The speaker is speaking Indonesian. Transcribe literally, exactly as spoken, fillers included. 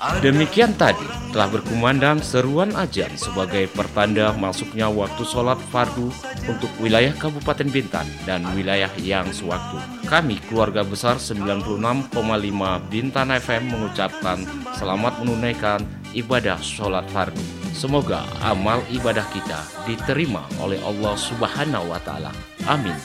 Demikian tadi telah berkumandang seruan azan sebagai pertanda masuknya waktu sholat fardu untuk wilayah Kabupaten Bintan dan wilayah yang sewaktu. Kami keluarga besar sembilan puluh enam koma lima Bintan F M mengucapkan selamat menunaikan ibadah sholat fardu. Semoga amal ibadah kita diterima oleh Allah Subhanahu wa Ta'ala. Amin